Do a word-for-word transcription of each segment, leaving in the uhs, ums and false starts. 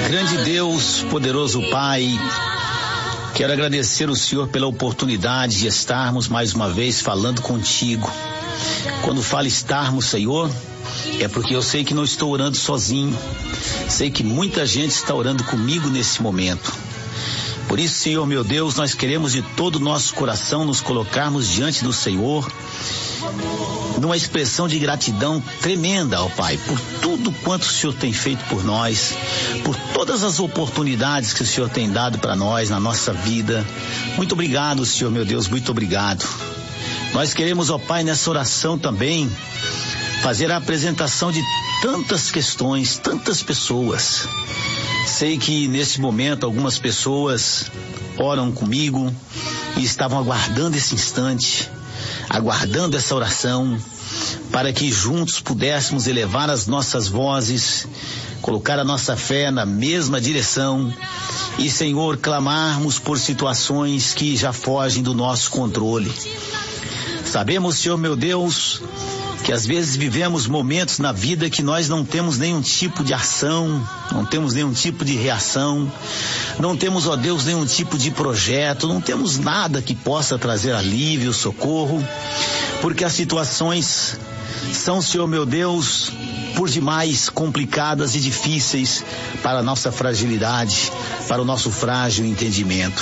Grande Deus, poderoso Pai, quero agradecer o Senhor pela oportunidade de estarmos mais uma vez falando contigo. Quando falo estarmos, Senhor, é porque eu sei que não estou orando sozinho. Sei que muita gente está orando comigo nesse momento. Por isso, Senhor meu Deus, nós queremos de todo o nosso coração nos colocarmos diante do Senhor numa expressão de gratidão tremenda ao Pai, por tudo quanto o Senhor tem feito por nós, por todas as oportunidades que o Senhor tem dado para nós na nossa vida. Muito obrigado, Senhor meu Deus, muito obrigado. Nós queremos, ó Pai, nessa oração também fazer a apresentação de tantas questões, tantas pessoas. Sei que nesse momento algumas pessoas oram comigo e estavam aguardando esse instante, aguardando essa oração, para que juntos pudéssemos elevar as nossas vozes, colocar a nossa fé na mesma direção e, Senhor, clamarmos por situações que já fogem do nosso controle. Sabemos, Senhor meu Deus, que às vezes vivemos momentos na vida que nós não temos nenhum tipo de ação, não temos nenhum tipo de reação, não temos, ó Deus, nenhum tipo de projeto, não temos nada que possa trazer alívio, socorro, porque as situações são, Senhor meu Deus, por demais complicadas e difíceis para a nossa fragilidade, para o nosso frágil entendimento.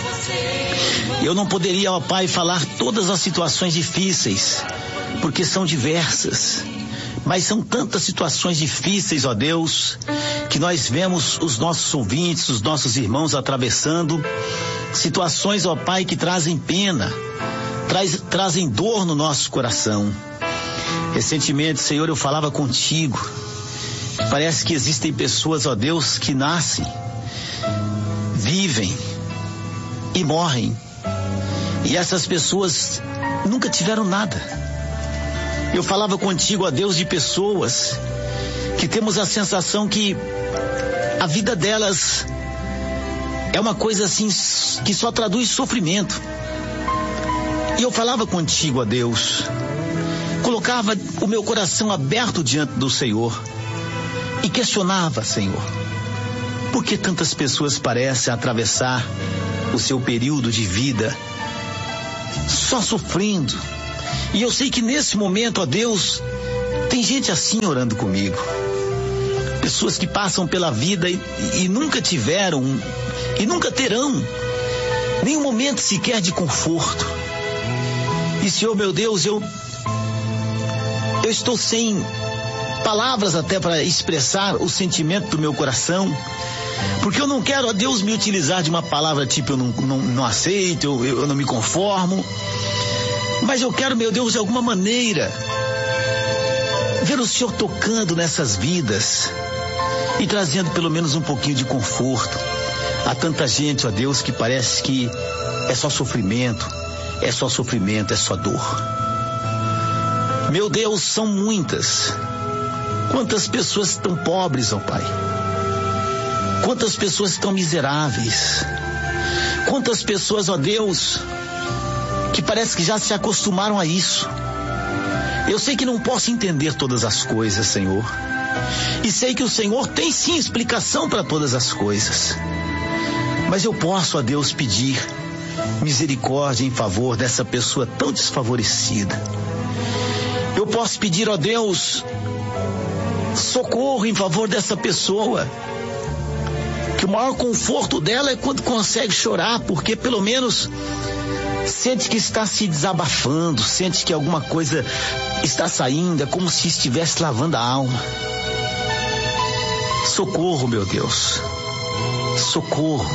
Eu não poderia, ó Pai, falar todas as situações difíceis, porque são diversas, mas são tantas situações difíceis, ó Deus, que nós vemos os nossos ouvintes, os nossos irmãos atravessando situações, ó Pai, que trazem pena, traz, trazem dor no nosso coração. Recentemente, Senhor, eu falava contigo, parece que existem pessoas, ó Deus, que nascem, vivem e morrem, e essas pessoas nunca tiveram nada. Eu falava contigo, ó Deus, de pessoas que temos a sensação que a vida delas é uma coisa assim que só traduz sofrimento. E eu falava contigo, ó Deus, colocava o meu coração aberto diante do Senhor e questionava, Senhor, por que tantas pessoas parecem atravessar o seu período de vida só sofrendo? E eu sei que nesse momento, ó Deus, tem gente assim orando comigo. Pessoas que passam pela vida e, e nunca tiveram e nunca terão nenhum momento sequer de conforto. E, Senhor meu Deus, eu, eu estou sem palavras até para expressar o sentimento do meu coração, porque eu não quero, ó Deus, me utilizar de uma palavra tipo eu não, não, não aceito, eu, eu não me conformo. Mas eu quero, meu Deus, de alguma maneira ver o Senhor tocando nessas vidas e trazendo pelo menos um pouquinho de conforto. Há tanta gente, ó Deus, que parece que é só sofrimento, é só sofrimento, é só dor. Meu Deus, são muitas. Quantas pessoas estão pobres, ó Pai? Quantas pessoas estão miseráveis? Quantas pessoas, ó Deus, que parece que já se acostumaram a isso. Eu sei que não posso entender todas as coisas, Senhor. E sei que o Senhor tem sim explicação para todas as coisas. Mas eu posso, ó Deus, pedir misericórdia em favor dessa pessoa tão desfavorecida. Eu posso pedir, ó Deus, socorro em favor dessa pessoa, que o maior conforto dela é quando consegue chorar, porque pelo menos sente que está se desabafando, sente que alguma coisa está saindo, é como se estivesse lavando a alma. Socorro, meu Deus, socorro.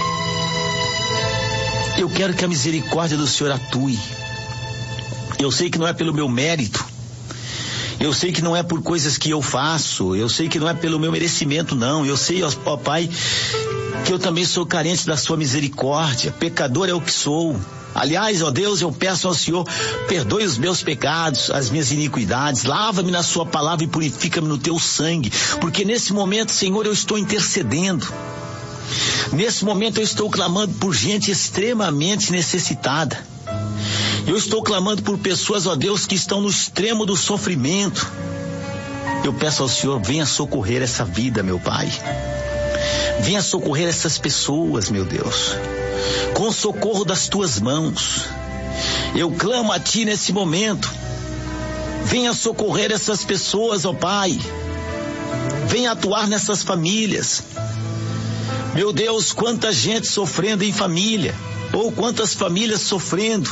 Eu quero que a misericórdia do Senhor atue. Eu sei que não é pelo meu mérito, eu sei que não é por coisas que eu faço, eu sei que não é pelo meu merecimento, não. Eu sei, ó Pai, que eu também sou carente da sua misericórdia, pecador é o que sou. Aliás, ó Deus, eu peço ao Senhor, perdoe os meus pecados, as minhas iniquidades, lava-me na sua palavra e purifica-me no teu sangue, porque nesse momento, Senhor, eu estou intercedendo. Nesse momento eu estou clamando por gente extremamente necessitada. Eu estou clamando por pessoas, ó Deus, que estão no extremo do sofrimento. Eu peço ao Senhor, venha socorrer essa vida, meu Pai. Venha socorrer essas pessoas, meu Deus, com o socorro das tuas mãos. Eu clamo a ti nesse momento. Venha socorrer essas pessoas, ó Pai. Venha atuar nessas famílias. Meu Deus, quanta gente sofrendo em família, ou quantas famílias sofrendo.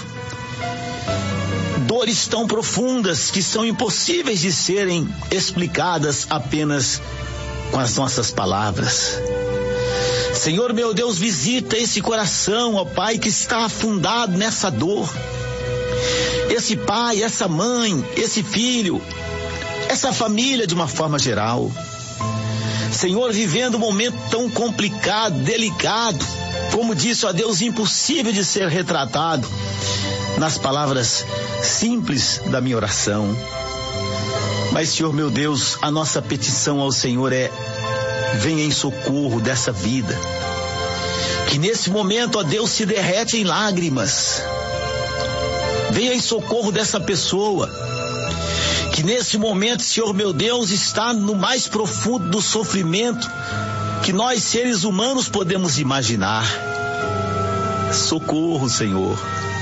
Dores tão profundas que são impossíveis de serem explicadas apenas com as nossas palavras. Senhor, meu Deus, visita esse coração, ó Pai, que está afundado nessa dor. Esse pai, essa mãe, esse filho, essa família de uma forma geral. Senhor, vivendo um momento tão complicado, delicado, como disse, ó Deus, impossível de ser retratado nas palavras simples da minha oração. Mas, Senhor, meu Deus, a nossa petição ao Senhor é: venha em socorro dessa vida, que nesse momento, ó Deus, se derrete em lágrimas. Venha em socorro dessa pessoa, que nesse momento, Senhor, meu Deus, está no mais profundo do sofrimento que nós, seres humanos, podemos imaginar. Socorro, Senhor.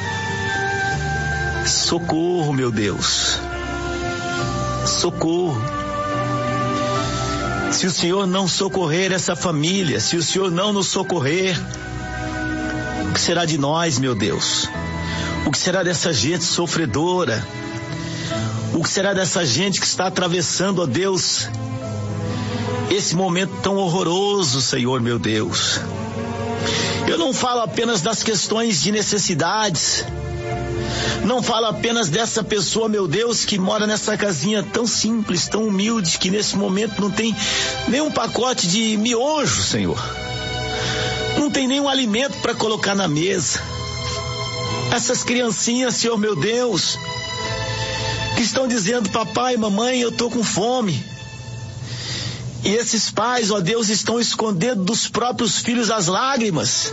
Socorro, meu Deus. Socorro. Se o Senhor não socorrer essa família, se o Senhor não nos socorrer, o que será de nós, meu Deus? O que será dessa gente sofredora? O que será dessa gente que está atravessando, ó Deus, esse momento tão horroroso, Senhor, meu Deus? Eu não falo apenas das questões de necessidades. Não falo apenas dessa pessoa, meu Deus, que mora nessa casinha tão simples, tão humilde, que nesse momento não tem nenhum pacote de miojo, Senhor. Não tem nenhum alimento para colocar na mesa. Essas criancinhas, Senhor, meu Deus, que estão dizendo: papai, mamãe, eu tô com fome. E esses pais, ó Deus, estão escondendo dos próprios filhos as lágrimas,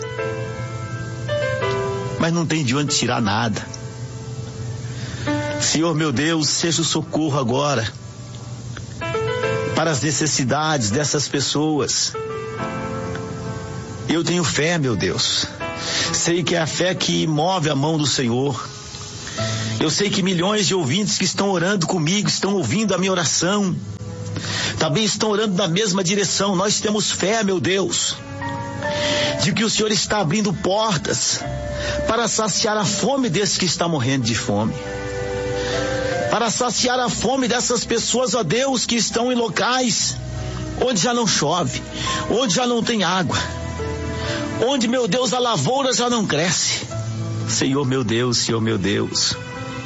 mas não tem de onde tirar nada. Senhor, meu Deus, seja o socorro agora para as necessidades dessas pessoas. Eu tenho fé, meu Deus. Sei que é a fé que move a mão do Senhor. Eu sei que milhões de ouvintes que estão orando comigo, estão ouvindo a minha oração, também estão orando na mesma direção. Nós temos fé, meu Deus, de que o Senhor está abrindo portas para saciar a fome desse que está morrendo de fome, para saciar a fome dessas pessoas, ó Deus, que estão em locais onde já não chove, onde já não tem água, onde, meu Deus, a lavoura já não cresce. Senhor, meu Deus, Senhor, meu Deus,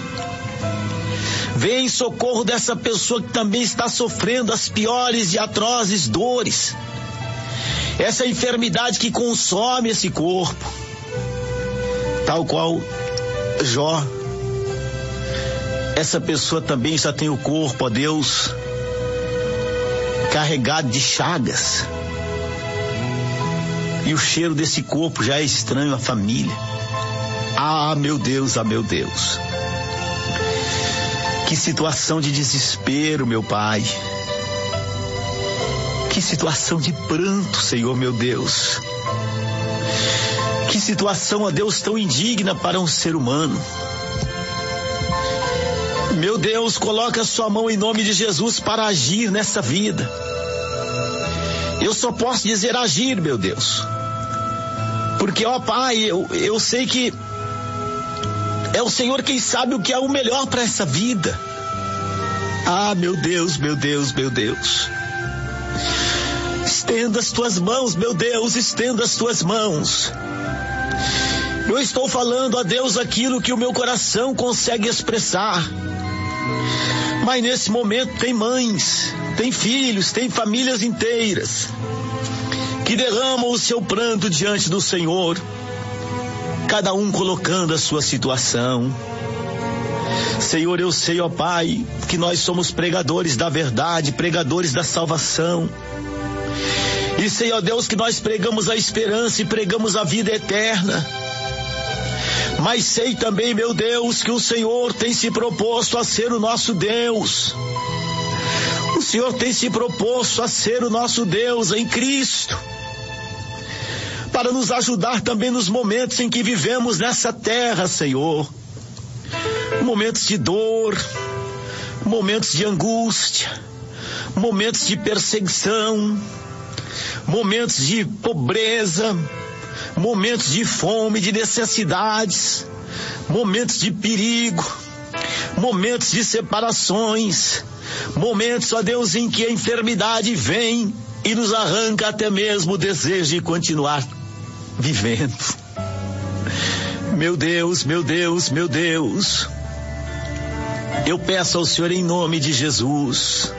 vem em socorro dessa pessoa que também está sofrendo as piores e atrozes dores, essa enfermidade que consome esse corpo, tal qual Jó. Essa pessoa também já tem o corpo, ó Deus, carregado de chagas, e o cheiro desse corpo já é estranho à família. Ah, meu Deus, ah, meu Deus, que situação de desespero, meu Pai. Que situação de pranto, Senhor, meu Deus. Que situação, ó Deus, tão indigna para um ser humano. Meu Deus, coloca a sua mão em nome de Jesus para agir nessa vida. Eu só posso dizer agir, meu Deus. Porque, ó Pai, eu, eu sei que é o Senhor quem sabe o que é o melhor para essa vida. Ah, meu Deus, meu Deus, meu Deus. Estenda as tuas mãos, meu Deus, estenda as tuas mãos. Eu estou falando a Deus aquilo que o meu coração consegue expressar. Mas nesse momento tem mães, tem filhos, tem famílias inteiras que derramam o seu pranto diante do Senhor, cada um colocando a sua situação. Senhor, eu sei, ó Pai, que nós somos pregadores da verdade, pregadores da salvação. E sei, ó Deus, que nós pregamos a esperança e pregamos a vida eterna. Mas sei também, meu Deus, que o Senhor tem se proposto a ser o nosso Deus. O Senhor tem se proposto a ser o nosso Deus em Cristo. para nos ajudar também nos momentos em que vivemos nessa terra, Senhor. Momentos de dor, momentos de angústia, momentos de perseguição, momentos de pobreza, momentos de fome, de necessidades, momentos de perigo, momentos de separações, momentos, ó Deus, em que a enfermidade vem e nos arranca até mesmo o desejo de continuar vivendo. Meu Deus, meu Deus, meu Deus, eu peço ao Senhor em nome de Jesus.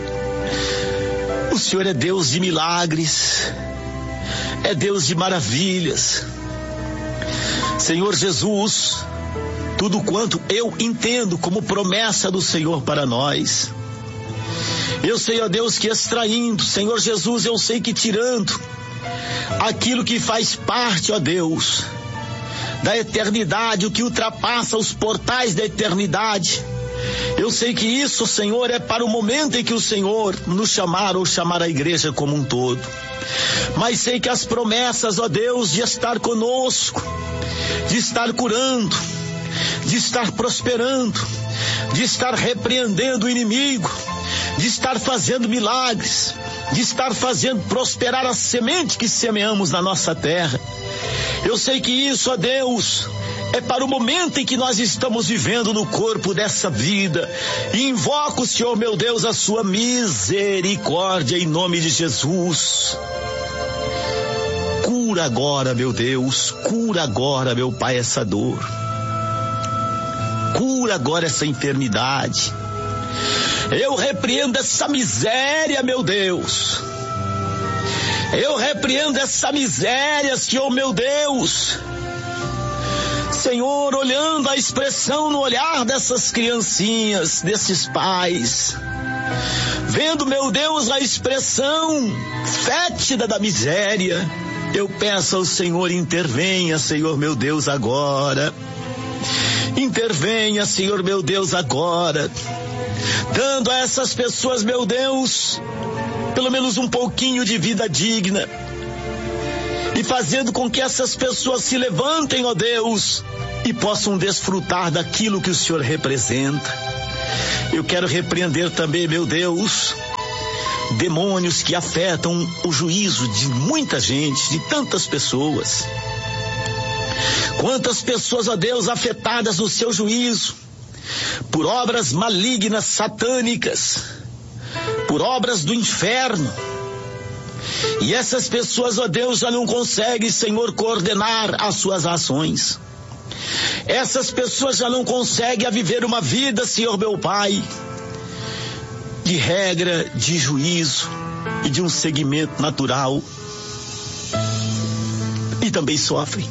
O Senhor é Deus de milagres, é Deus de maravilhas. Senhor Jesus, tudo quanto eu entendo como promessa do Senhor para nós, eu sei, ó Deus, que extraindo, Senhor Jesus, eu sei que tirando aquilo que faz parte, ó Deus, da eternidade, o que ultrapassa os portais da eternidade, eu sei que isso, Senhor, é para o momento em que o Senhor nos chamar ou chamar a igreja como um todo. Mas sei que as promessas, ó Deus, de estar conosco, de estar curando, de estar prosperando, de estar repreendendo o inimigo, de estar fazendo milagres, de estar fazendo prosperar a semente que semeamos na nossa terra. Eu sei que isso, ó Deus, é para o momento em que nós estamos vivendo no corpo dessa vida. E invoco, Senhor meu Deus, a sua misericórdia em nome de Jesus. Cura agora, meu Deus, cura agora, meu Pai, essa dor. Cura agora essa enfermidade. Eu repreendo essa miséria, meu Deus. Eu repreendo essa miséria, Senhor meu Deus. Senhor, olhando a expressão no olhar dessas criancinhas, desses pais, vendo, meu Deus, a expressão fétida da miséria, eu peço ao Senhor, intervenha, Senhor meu Deus, agora. Intervenha, Senhor meu Deus, agora, dando a essas pessoas, meu Deus, pelo menos um pouquinho de vida digna, e fazendo com que essas pessoas se levantem, ó Deus, e possam desfrutar daquilo que o Senhor representa. Eu quero repreender também, meu Deus, demônios que afetam o juízo de muita gente, de tantas pessoas. Quantas pessoas, ó Deus, afetadas no seu juízo, por obras malignas, satânicas, por obras do inferno. E essas pessoas, ó Deus, já não conseguem, Senhor, coordenar as suas ações. Essas pessoas já não conseguem viver uma vida, Senhor meu Pai, de regra, de juízo e de um segmento natural. E também sofrem.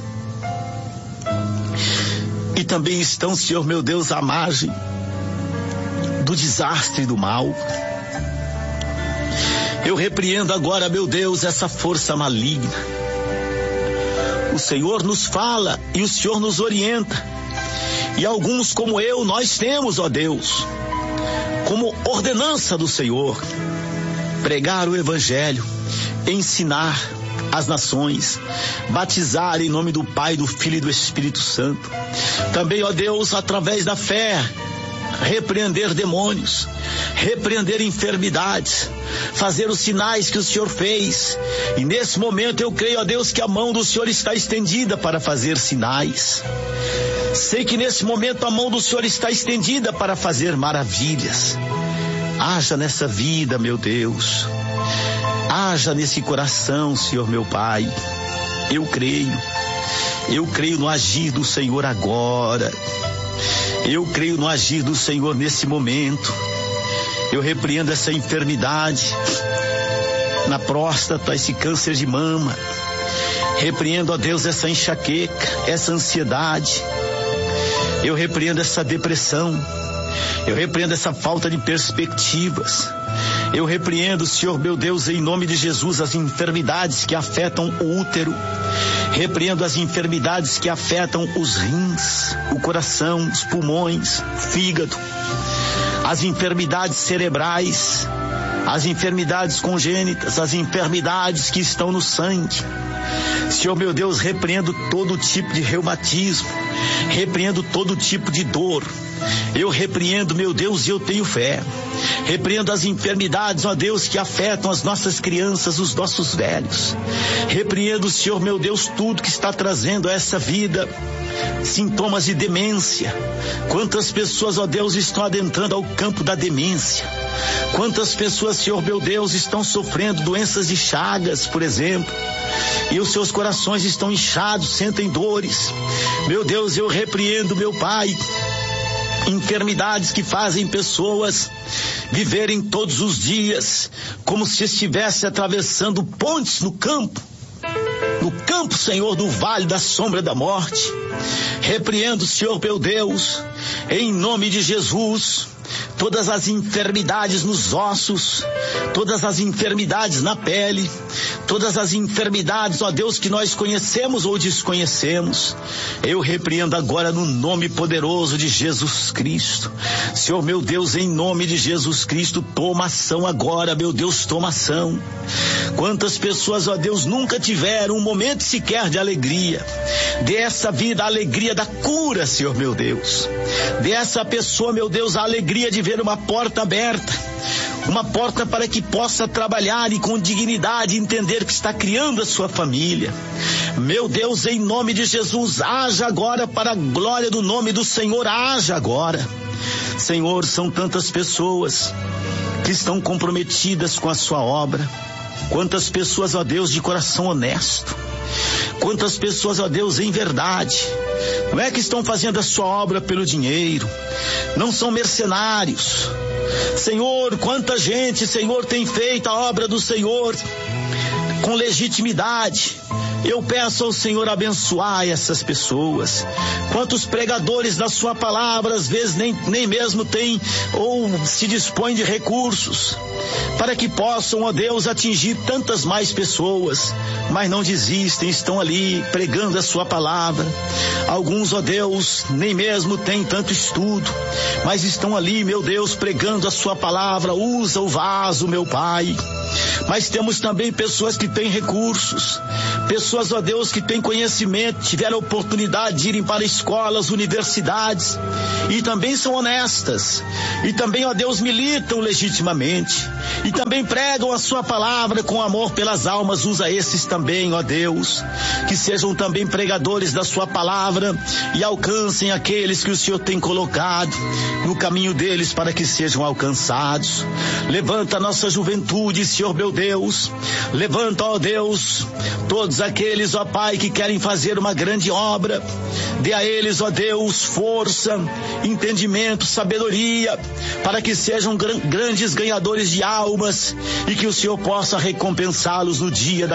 E também estão, Senhor meu Deus, à margem do desastre e do mal. Eu repreendo agora, meu Deus, essa força maligna. O Senhor nos fala e o Senhor nos orienta. E alguns como eu, nós temos, ó Deus, como ordenança do Senhor, pregar o Evangelho, ensinar as nações, batizar em nome do Pai, do Filho e do Espírito Santo. Também, ó Deus, através da fé, repreender demônios, repreender enfermidades, fazer os sinais que o Senhor fez. E nesse momento eu creio, ó Deus, que a mão do Senhor está estendida para fazer sinais. Sei que nesse momento a mão do Senhor está estendida para fazer maravilhas. Haja nessa vida, meu Deus. Haja nesse coração, Senhor meu Pai. Eu creio. Eu creio no agir do Senhor agora. Eu creio no agir do Senhor nesse momento. Eu repreendo essa enfermidade na próstata, esse câncer de mama. Repreendo, ó Deus, essa enxaqueca, essa ansiedade. Eu repreendo essa depressão. Eu repreendo essa falta de perspectivas. Eu repreendo, Senhor meu Deus, em nome de Jesus, as enfermidades que afetam o útero. Repreendo as enfermidades que afetam os rins, o coração, os pulmões, o fígado. As enfermidades cerebrais, as enfermidades congênitas, as enfermidades que estão no sangue. Senhor meu Deus, repreendo todo tipo de reumatismo, repreendo todo tipo de dor. Eu repreendo, meu Deus, e eu tenho fé. Repreendo as enfermidades, ó Deus, que afetam as nossas crianças, os nossos velhos. Repreendo, Senhor meu Deus, tudo que está trazendo a essa vida sintomas de demência. Quantas pessoas, ó Deus, estão adentrando ao campo da demência. Quantas pessoas, Senhor meu Deus, estão sofrendo doenças de Chagas, por exemplo, e os seus corações estão inchados, sentem dores. Meu Deus, eu repreendo, meu Pai, enfermidades que fazem pessoas viverem todos os dias como se estivesse atravessando pontes no campo, no campo, Senhor, do vale da sombra da morte. Repreendo, Senhor meu Deus, em nome de Jesus, todas as enfermidades nos ossos, todas as enfermidades na pele, todas as enfermidades, ó Deus, que nós conhecemos ou desconhecemos. Eu repreendo agora no nome poderoso de Jesus Cristo. Senhor meu Deus, em nome de Jesus Cristo, toma ação agora, meu Deus, toma ação. Quantas pessoas, ó Deus, nunca tiveram um momento sequer de alegria. Dê essa vida a alegria da cura, Senhor meu Deus. Dê essa pessoa, meu Deus, a alegria de ver uma porta aberta, uma porta para que possa trabalhar e com dignidade entender que está criando a sua família. Meu Deus, em nome de Jesus, haja agora para a glória do nome do Senhor, haja agora. Senhor, são tantas pessoas que estão comprometidas com a sua obra. Quantas pessoas, ó Deus, de coração honesto. Quantas pessoas, ó Deus, em verdade, não é que estão fazendo a sua obra pelo dinheiro, não são mercenários. Senhor, quanta gente, Senhor, tem feito a obra do Senhor com legitimidade. Eu peço ao Senhor abençoar essas pessoas. Quantos pregadores da sua palavra às vezes nem, nem mesmo têm ou se dispõem de recursos para que possam, ó Deus, atingir tantas mais pessoas, mas não desistem, estão ali pregando a sua palavra. Alguns, ó Deus, nem mesmo têm tanto estudo, mas estão ali, meu Deus, pregando a sua palavra. Usa o vaso, meu Pai. Mas temos também pessoas que têm recursos, pessoas, ó Deus, que têm conhecimento, tiveram a oportunidade de irem para escolas, universidades, e também são honestas, e também, ó Deus, militam legitimamente, e também pregam a sua palavra com amor pelas almas. Usa esses também, ó Deus, que sejam também pregadores da sua palavra e alcancem aqueles que o Senhor tem colocado no caminho deles para que sejam alcançados. Levanta a nossa juventude, Senhor meu Deus, levanta, ó Deus, todos aqueles, ó Pai, que querem fazer uma grande obra. Dê a eles, ó Deus, força, entendimento, sabedoria, para que sejam grandes ganhadores de almas e que o Senhor possa recompensá-los no dia da